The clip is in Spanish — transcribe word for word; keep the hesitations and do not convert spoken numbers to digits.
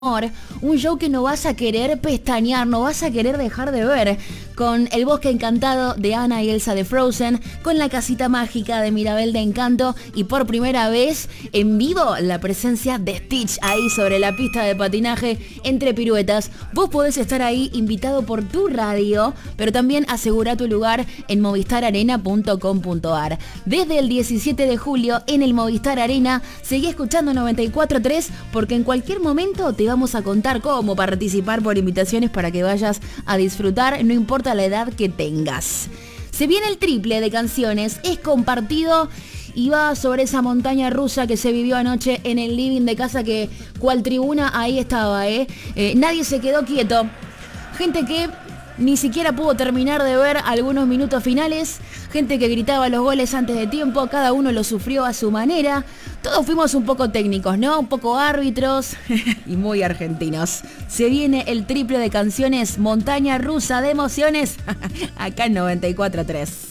Un show que no vas a querer pestañear, no vas a querer dejar de ver, con El Bosque Encantado de Anna y Elsa de Frozen, con La Casita Mágica de Mirabel de Encanto y por primera vez en vivo la presencia de Stitch ahí sobre la pista de patinaje entre piruetas. Vos podés estar ahí invitado por tu radio, pero también asegura tu lugar en movistar arena punto com punto ar. Desde el diecisiete de julio en el Movistar Arena, seguí escuchando noventa y cuatro punto tres porque en cualquier momento te vamos a contar cómo participar por invitaciones para que vayas a disfrutar, no importa la edad que tengas. Se viene el triple de canciones, es compartido y va sobre esa montaña rusa que se vivió anoche en el living de casa, que cual tribuna ahí estaba, ¿eh? Eh, nadie se quedó quieto. Gente que ni siquiera pudo terminar de ver algunos minutos finales, gente que gritaba los goles antes de tiempo, cada uno lo sufrió a su manera. Todos fuimos un poco técnicos, ¿no? Un poco árbitros y muy argentinos. Se viene el triple de canciones, montaña rusa de emociones, acá en noventa y cuatro punto tres.